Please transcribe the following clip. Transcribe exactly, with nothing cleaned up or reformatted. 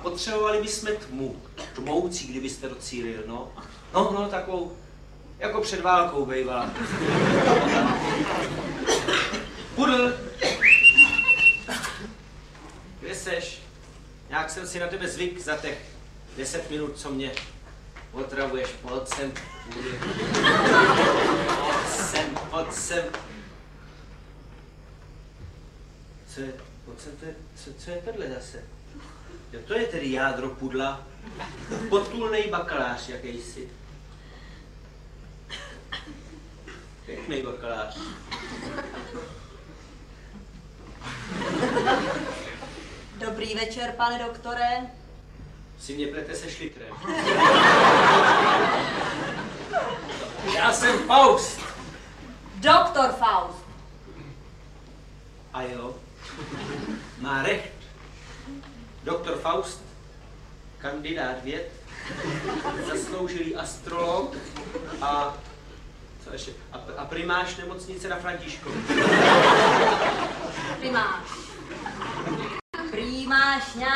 potřebovali bychom tmu. Tmoucí, kdybyste docílil, no. No, no, takovou, jako před válkou bejvala. Pudl! Kde seš? Nějak jsem si na tebe zvyk za těch deset minut, co mě otravuješ. Pojď sem. Pojď sem, pojď sem. Co je, pojď sem, to je, co, co je tohle zase? Jo, to je tedy jádro pudla. Potulnej bakalář jakýsi. Pěknej bakalář. Dobrý večer, pane doktore. Si mě plete se šlitrem. Já jsem Faust. Doktor Faust. A jo, má recht. Doktor Faust, kandidát věd, zasloužilý astrolog a co ještě? A, a primář nemocnice na Františkově. Primář. Primář nějak